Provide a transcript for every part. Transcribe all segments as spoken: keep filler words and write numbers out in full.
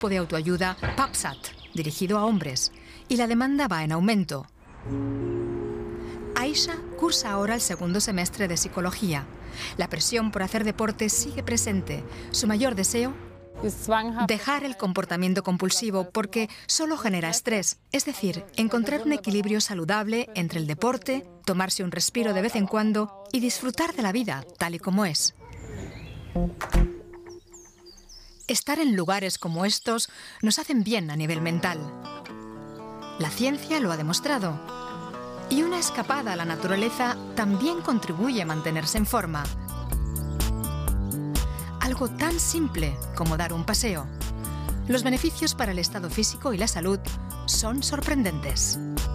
grupo de autoayuda PubSat, dirigido a hombres, y la demanda va en aumento. Aisha cursa ahora el segundo semestre de psicología. La presión por hacer deporte sigue presente. Su mayor deseo: dejar el comportamiento compulsivo, porque solo genera estrés. Es decir, encontrar un equilibrio saludable entre el deporte, tomarse un respiro de vez en cuando y disfrutar de la vida tal y como es. Estar en lugares como estos nos hacen bien a nivel mental. La ciencia lo ha demostrado. Y una escapada a la naturaleza también contribuye a mantenerse en forma. Algo tan simple como dar un paseo. Los beneficios para el estado físico y la salud son sorprendentes.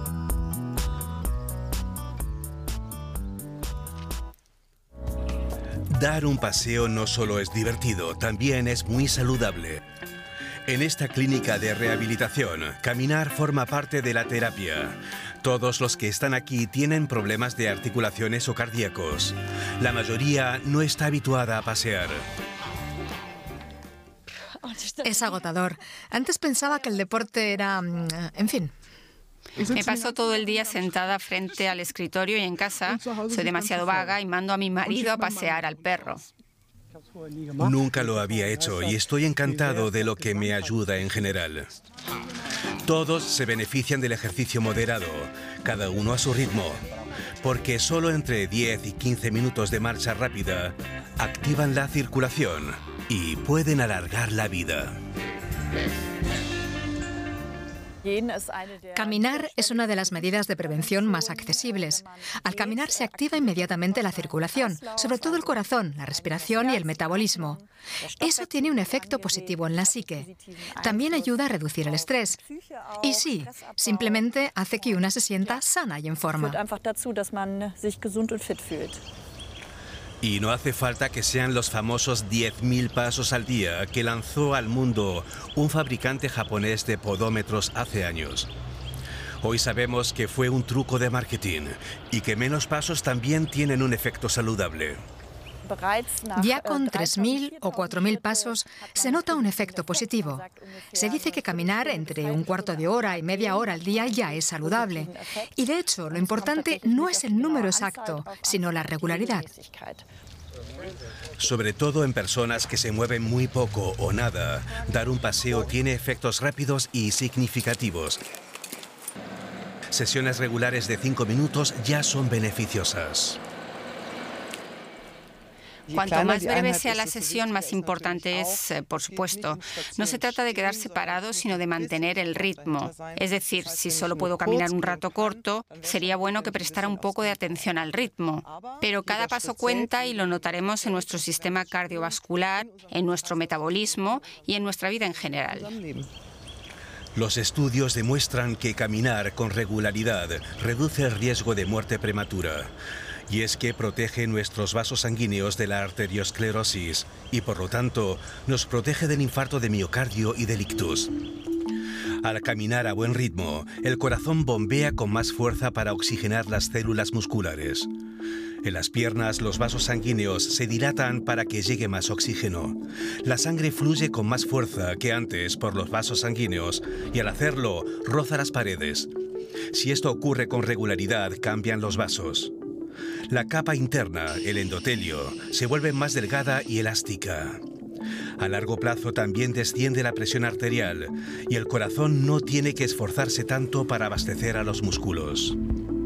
Dar un paseo no solo es divertido, también es muy saludable. En esta clínica de rehabilitación, caminar forma parte de la terapia. Todos los que están aquí tienen problemas de articulaciones o cardíacos. La mayoría no está habituada a pasear. Es agotador. Antes pensaba que el deporte era... en fin. Me paso todo el día sentada frente al escritorio y en casa soy demasiado vaga y mando a mi marido a pasear al perro. Nunca lo había hecho y estoy encantado de lo que me ayuda en general. Todos se benefician del ejercicio moderado, cada uno a su ritmo, porque solo entre diez y quince minutos de marcha rápida activan la circulación y pueden alargar la vida. Caminar es una de las medidas de prevención más accesibles. Al caminar se activa inmediatamente la circulación, sobre todo el corazón, la respiración y el metabolismo. Eso tiene un efecto positivo en la psique. También ayuda a reducir el estrés. Y sí, simplemente hace que una se sienta sana y en forma. Y no hace falta que sean los famosos diez mil pasos al día que lanzó al mundo un fabricante japonés de podómetros hace años. Hoy sabemos que fue un truco de marketing y que menos pasos también tienen un efecto saludable. Ya con tres mil o cuatro mil pasos se nota un efecto positivo. Se dice que caminar entre un cuarto de hora y media hora al día ya es saludable. Y de hecho, lo importante no es el número exacto, sino la regularidad. Sobre todo en personas que se mueven muy poco o nada, dar un paseo tiene efectos rápidos y significativos. Sesiones regulares de cinco minutos ya son beneficiosas. Cuanto más breve sea la sesión, más importante es, eh, por supuesto. No se trata de quedarse parado, sino de mantener el ritmo. Es decir, si solo puedo caminar un rato corto, sería bueno que prestara un poco de atención al ritmo. Pero cada paso cuenta y lo notaremos en nuestro sistema cardiovascular, en nuestro metabolismo y en nuestra vida en general. Los estudios demuestran que caminar con regularidad reduce el riesgo de muerte prematura. Y es que protege nuestros vasos sanguíneos de la arteriosclerosis y, por lo tanto, nos protege del infarto de miocardio y del ictus. Al caminar a buen ritmo, el corazón bombea con más fuerza para oxigenar las células musculares. En las piernas, los vasos sanguíneos se dilatan para que llegue más oxígeno. La sangre fluye con más fuerza que antes por los vasos sanguíneos y, al hacerlo, roza las paredes. Si esto ocurre con regularidad, cambian los vasos. La capa interna, el endotelio, se vuelve más delgada y elástica. A largo plazo también desciende la presión arterial y el corazón no tiene que esforzarse tanto para abastecer a los músculos.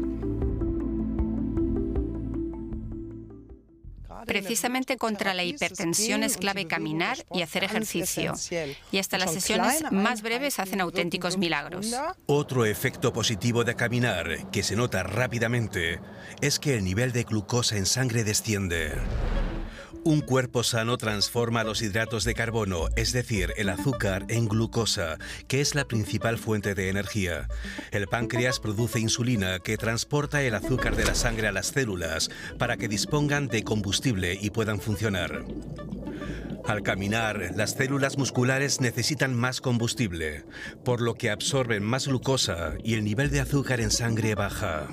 Precisamente contra la hipertensión es clave caminar y hacer ejercicio. Y hasta las sesiones más breves hacen auténticos milagros. Otro efecto positivo de caminar, que se nota rápidamente, es que el nivel de glucosa en sangre desciende. Un cuerpo sano transforma los hidratos de carbono, es decir, el azúcar, en glucosa, que es la principal fuente de energía. El páncreas produce insulina que transporta el azúcar de la sangre a las células para que dispongan de combustible y puedan funcionar. Al caminar, las células musculares necesitan más combustible, por lo que absorben más glucosa y el nivel de azúcar en sangre baja.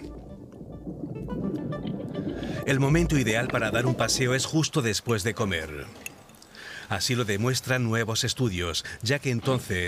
El momento ideal para dar un paseo es justo después de comer. Así lo demuestran nuevos estudios, ya que entonces